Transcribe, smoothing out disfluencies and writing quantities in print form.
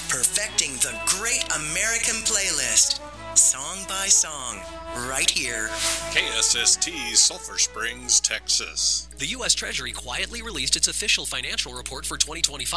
perfecting the great American playlist, song by song, right here. KSST, Sulphur Springs, Texas. The U.S. Treasury quietly released its official financial report for 2025.